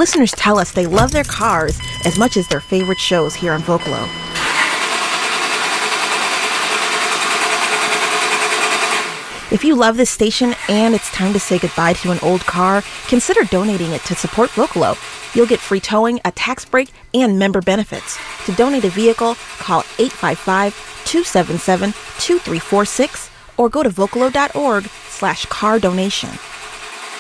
Listeners tell us they love their cars as much as their favorite shows here on Vocalo. If you love this station and it's time to say goodbye to an old car, consider donating it to support Vocalo. You'll get free towing, a tax break, and member benefits. To donate a vehicle, call 855-277-2346 or go to vocalo.org/car donation.